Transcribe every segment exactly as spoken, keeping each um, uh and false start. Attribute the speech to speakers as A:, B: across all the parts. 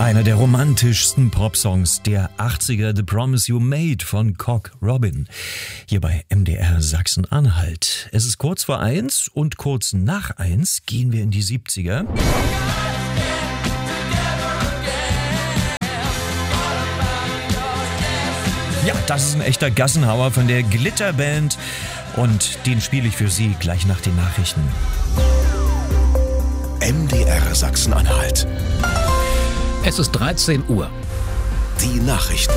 A: Einer der romantischsten Popsongs der achtziger, The Promise You Made von Cock Robin. Hier bei M D R Sachsen-Anhalt. Es ist kurz vor eins und kurz nach eins gehen wir in die siebziger. Ja, das ist ein echter Gassenhauer von der Glitterband und den spiele ich für Sie gleich nach den Nachrichten.
B: M D R Sachsen-Anhalt.
C: Es ist dreizehn Uhr.
B: Die Nachrichten.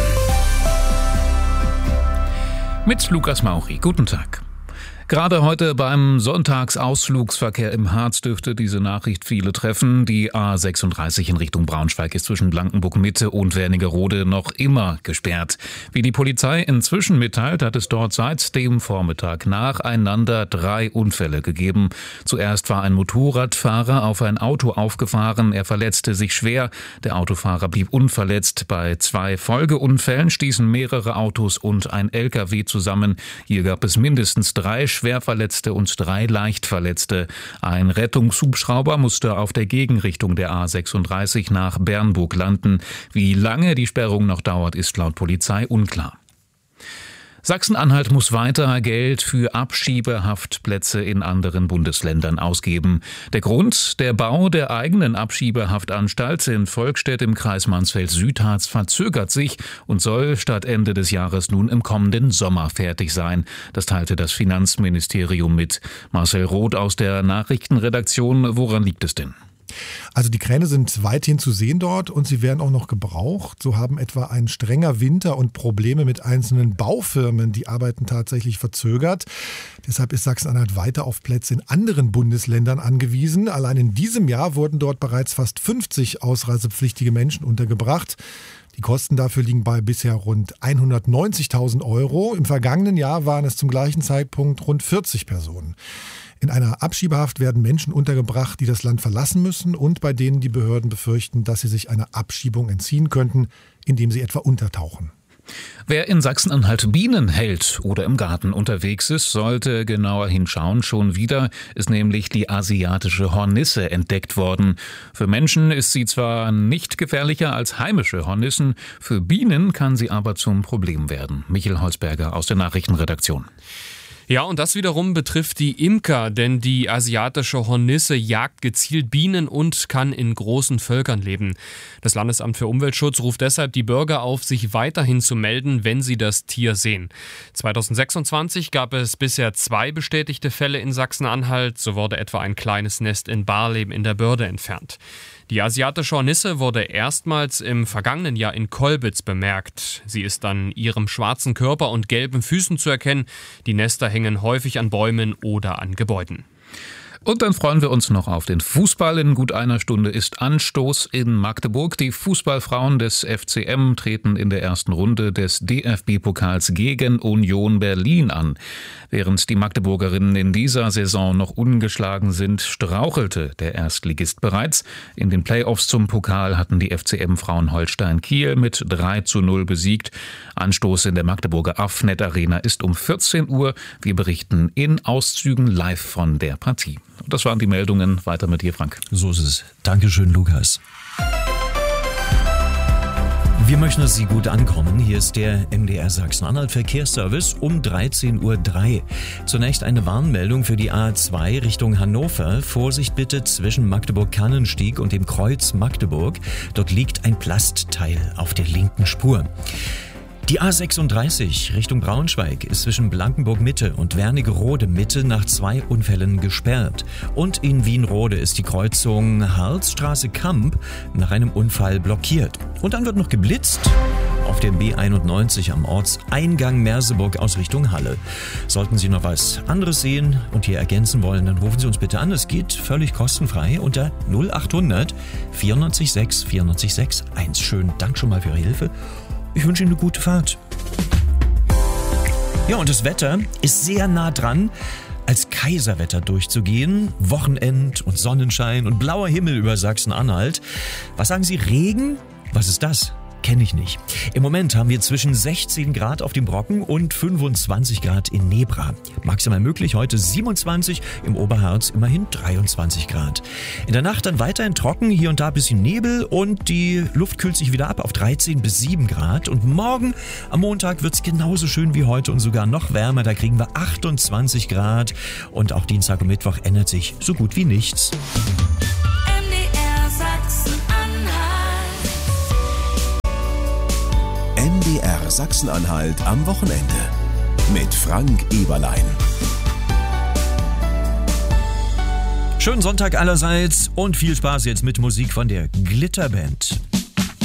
C: Mit Lukas Mauchi. Guten Tag. Gerade heute beim Sonntagsausflugsverkehr im Harz dürfte diese Nachricht viele treffen. Die A sechsunddreißig in Richtung Braunschweig ist zwischen Blankenburg-Mitte und Wernigerode noch immer gesperrt. Wie die Polizei inzwischen mitteilt, hat es dort seit dem Vormittag nacheinander drei Unfälle gegeben. Zuerst war ein Motorradfahrer auf ein Auto aufgefahren. Er verletzte sich schwer. Der Autofahrer blieb unverletzt. Bei zwei Folgeunfällen stießen mehrere Autos und ein L K W zusammen. Hier gab es mindestens drei Schwerverletzte und drei Leichtverletzte. Ein Rettungshubschrauber musste auf der Gegenrichtung der A sechsunddreißig nach Bernburg landen. Wie lange die Sperrung noch dauert, ist laut Polizei unklar. Sachsen-Anhalt muss weiter Geld für Abschiebehaftplätze in anderen Bundesländern ausgeben. Der Grund: der Bau der eigenen Abschiebehaftanstalt in Volkstedt im Kreis Mansfeld-Südharz verzögert sich und soll statt Ende des Jahres nun im kommenden Sommer fertig sein. Das teilte das Finanzministerium mit. Marcel Roth aus der Nachrichtenredaktion. Woran liegt es denn?
D: Also die Kräne sind weithin zu sehen dort und sie werden auch noch gebraucht. So haben etwa ein strenger Winter und Probleme mit einzelnen Baufirmen die Arbeiten tatsächlich verzögert. Deshalb ist Sachsen-Anhalt weiter auf Plätze in anderen Bundesländern angewiesen. Allein in diesem Jahr wurden dort bereits fast fünfzig ausreisepflichtige Menschen untergebracht. Die Kosten dafür liegen bei bisher rund hundertneunzigtausend Euro. Im vergangenen Jahr waren es zum gleichen Zeitpunkt rund vierzig Personen. In einer Abschiebehaft werden Menschen untergebracht, die das Land verlassen müssen und bei denen die Behörden befürchten, dass sie sich einer Abschiebung entziehen könnten, indem sie etwa untertauchen.
C: Wer in Sachsen-Anhalt Bienen hält oder im Garten unterwegs ist, sollte genauer hinschauen. Schon wieder ist nämlich die asiatische Hornisse entdeckt worden. Für Menschen ist sie zwar nicht gefährlicher als heimische Hornissen, für Bienen kann sie aber zum Problem werden. Michael Holzberger aus der Nachrichtenredaktion.
E: Ja, und das wiederum betrifft die Imker, denn die asiatische Hornisse jagt gezielt Bienen und kann in großen Völkern leben. Das Landesamt für Umweltschutz ruft deshalb die Bürger auf, sich weiterhin zu melden, wenn sie das Tier sehen. zweitausendsechsundzwanzig gab es bisher zwei bestätigte Fälle in Sachsen-Anhalt. So wurde etwa ein kleines Nest in Barleben in der Börde entfernt. Die asiatische Hornisse wurde erstmals im vergangenen Jahr in Kolbitz bemerkt. Sie ist an ihrem schwarzen Körper und gelben Füßen zu erkennen. Die Nester hängen häufig an Bäumen oder an Gebäuden.
C: Und dann freuen wir uns noch auf den Fußball. In gut einer Stunde ist Anstoß in Magdeburg. Die Fußballfrauen des F C M treten in der ersten Runde des D F B-Pokals gegen Union Berlin an. Während die Magdeburgerinnen in dieser Saison noch ungeschlagen sind, strauchelte der Erstligist bereits. In den Playoffs zum Pokal hatten die F C M-Frauen Holstein Kiel mit drei zu null besiegt. Anstoß in der Magdeburger Afnet Arena ist um vierzehn Uhr. Wir berichten in Auszügen live von der Partie. Und das waren die Meldungen. Weiter mit dir, Frank.
A: So ist es. Dankeschön, Lukas. Wir möchten, dass Sie gut ankommen. Hier ist der M D R Sachsen-Anhalt Verkehrsservice um dreizehn Uhr drei. Zunächst eine Warnmeldung für die A zwei Richtung Hannover. Vorsicht bitte zwischen Magdeburg-Kannenstieg und dem Kreuz Magdeburg. Dort liegt ein Plastteil auf der linken Spur. Die A sechsunddreißig Richtung Braunschweig ist zwischen Blankenburg-Mitte und Wernigerode-Mitte nach zwei Unfällen gesperrt. Und in Wienrode ist die Kreuzung Harzstraße-Kamp nach einem Unfall blockiert. Und dann wird noch geblitzt auf dem B einundneunzig am Ortseingang Merseburg aus Richtung Halle. Sollten Sie noch was anderes sehen und hier ergänzen wollen, dann rufen Sie uns bitte an. Es geht völlig kostenfrei unter null achthundert vierundneunzig sechs vierundneunzig sechs eins. Schönen Dank schon mal für Ihre Hilfe. Ich wünsche Ihnen eine gute Fahrt. Ja, und das Wetter ist sehr nah dran, als Kaiserwetter durchzugehen. Wochenend und Sonnenschein und blauer Himmel über Sachsen-Anhalt. Was sagen Sie, Regen? Was ist das? Kenne ich nicht. Im Moment haben wir zwischen sechzehn Grad auf dem Brocken und fünfundzwanzig Grad in Nebra. Maximal möglich heute siebenundzwanzig, im Oberharz immerhin dreiundzwanzig Grad. In der Nacht dann weiterhin trocken, hier und da ein bisschen Nebel und die Luft kühlt sich wieder ab auf dreizehn bis sieben Grad. Und morgen am Montag wird es genauso schön wie heute und sogar noch wärmer. Da kriegen wir achtundzwanzig Grad und auch Dienstag und Mittwoch ändert sich so gut wie nichts.
B: M D R Sachsen-Anhalt am Wochenende mit Frank Eberlein.
A: Schönen Sonntag allerseits und viel Spaß jetzt mit Musik von der Glitterband.